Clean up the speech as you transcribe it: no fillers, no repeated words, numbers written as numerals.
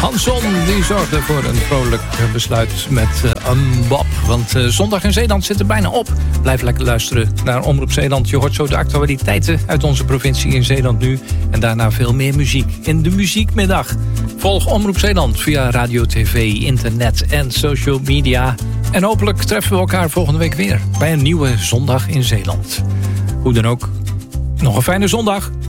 Hanson die zorgde voor een vrolijk besluit met Bob. Want zondag in Zeeland zit er bijna op. Blijf lekker luisteren naar Omroep Zeeland. Je hoort zo de actualiteiten uit onze provincie in Zeeland nu. En daarna veel meer muziek in de muziekmiddag. Volg Omroep Zeeland via radio, tv, internet en social media. En hopelijk treffen we elkaar volgende week weer bij een nieuwe zondag in Zeeland. Hoe dan ook, nog een fijne zondag.